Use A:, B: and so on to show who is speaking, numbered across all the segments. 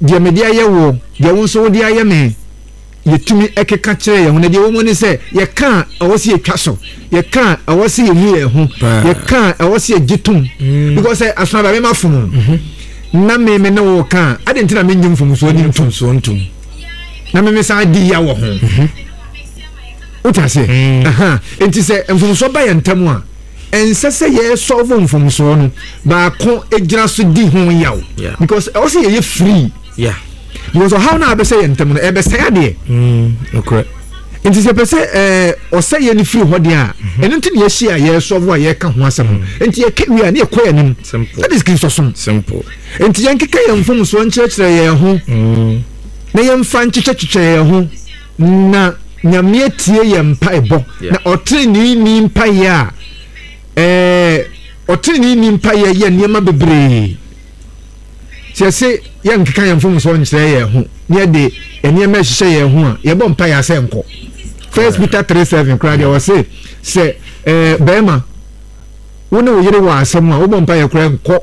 A: dia media ye wo dia won so dia ye me yetumi ekeka kire ye ho na dia wo mo ni se ye kan awosi etwa so ye kan awosi ye mu ye ho ye kan awosi egitum because asana ba me mafum na me na wo kan adentina me nyim fum so ni ntum na me sa di ya wo ho utase enti se mfum so ba ye ntam a ensese ye solve mfum so no ba ko egira so di ho yaw because also ye free because how na be say ye ntam no e be say ade
B: okay
A: enti se be say o say ye ni free ho de a eno nti ye hia ye solve a ye ka ho asem enti ye ka wi a na ye koya nim that is Christ
B: simple
A: enti ye nkeka ye mfum so nkyerɛkyerɛ ye ho na ye mfa nkyerɛkyerɛ ye ho na nyame tie ye mpa ebo na otrini ni mpa ye a otrini ni mpa ye niema bebre se ye nkeka ye mfum so nkyerɛ ye ho ne de niema hyehyɛ ye ho a ye bɔ mpa ye ase nko 1 Peter 3:7 kra de was say bema wona wo yere wa asem a wo bɔ mpa ye kra nko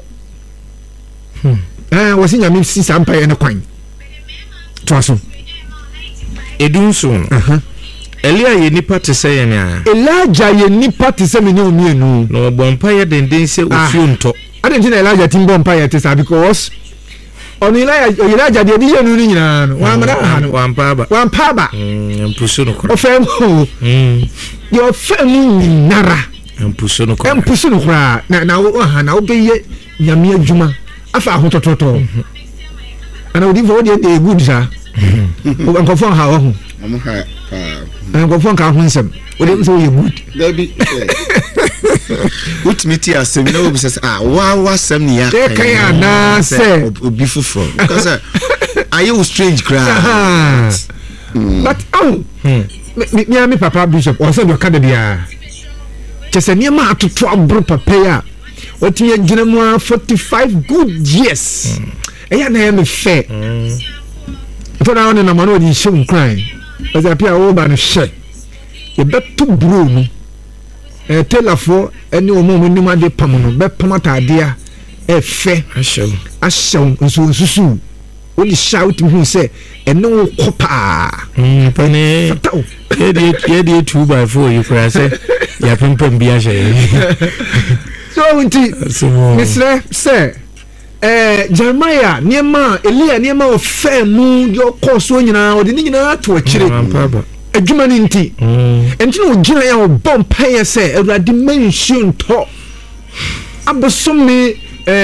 A: wasi nyame si sampa ye ne kwan to aso
B: edunso Elia ye nipa te se ye na
A: Elijah ye nipa te se me ne omienu
B: no bompa ye denden se ofio nto
A: adentina Elijah tin bompa ye te sa because on Elijah de ye nu nyina no wa mara ha no
B: wampa ba empuso no kora
A: ofem yo fem nara
B: empuso no
A: kora na wo be ye nyame adwuma afa ahotototo ana odi fo de good sa o bankofo ha ho bankofo ka ho nsem o de so ye good
C: there be ultimate asem na obi say wa asem ni ya
A: kan na say
C: obi fufo because are you strange crowd
A: but me papa bishop o say do ka de bia chese ni ma atoto abro papa ya otinye gina mu 45 good years eya na ya me fe to na one na ma no di shim cry as apia wo ba no she ye beto bro no telafo eni o mo ni ma de pam no be pamata ade a fe ashaw nsusu only shout me say eno kopa
B: pane ye de 2x4 you cry say ya pempem bia she
A: so unti misre say Jeremiah niema Elia niema ofe mu yo koso nyina odi ni nyina to akire adwuma ni nti enti no gina ya obom paye se awurade mention to abosomi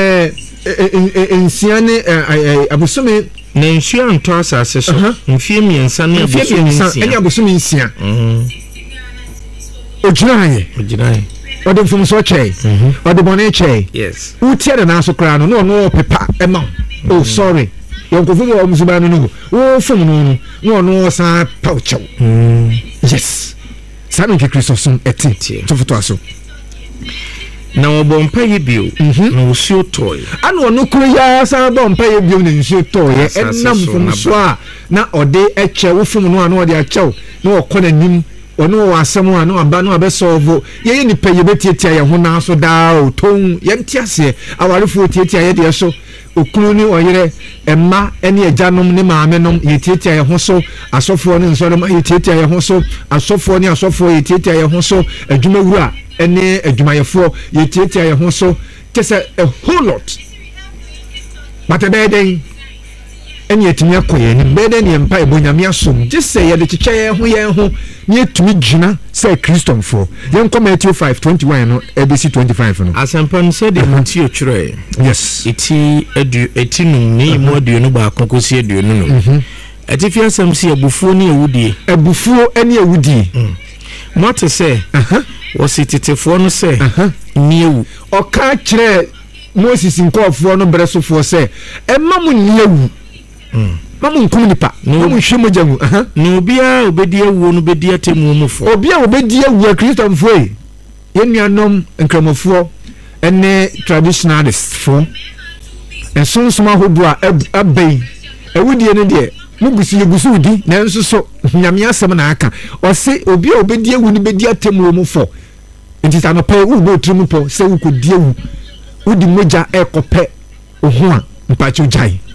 A: ensiane abosomi
B: na nsuan nto asase so mfie miensa ne
A: abosomi nsia oginaye ode mfum so chey ode bone chey
B: yes
A: utia na so kra no pepa ema oh sorry yonkofu wo mzuba no wo fum no sa paucho yes sanu ke Kristo sum eti to foto aso
B: na obompa ye bio na osio toy
A: anu no kuru ya sa bompa ye bio na nsio toy enam fum so a na ode eche wo fum no anu ode achew na okona nim ono wasem a no aba no abesolve ye ni pa ye betietia ye ho na so da o ton ye ntiase awarefo tietia ye de so okunu ni oyere emma ene ajanom ne maamenom ye tietia ye ho so asofo ne nsoro ma ye tietia ye ho so asofo ne asofo ye tietia ye ho so adwumawura ene adwumayefo ye tietia ye ho so tese a whole lot but abeden eni etimi akoye ni bede ni empa ebonyame asom je se ye de chiche ye ho ni etumi gina se Christopher yen come Matthew 5:21 no ABC 25 no
B: asempan se de muti otwere
A: yes
B: eti num ni mo de no ba kokosi de no eti fi asem se abufuo ni ewudie
A: abufuo eni ewudie
B: mo te se wosititefo no se ni ewu
A: oka kire Moses nkofo no bresofo se emamu ni ewu mamu nkum nipa no mu hwe mojamu
B: no bia obedi ewu no bedi atemu mu fo
A: obia obedi ewu Christianfo yenuanom nkramofo ene traditionalist fo ensonsoma hodo a abai ewudie ne de mugusu di na enso so nyame asem na aka o se obia obedi ewu no bedi atemu mu fo enti no pa wu bo trimu po se wu ko di ewu udi moja ekope oho a mpacho jai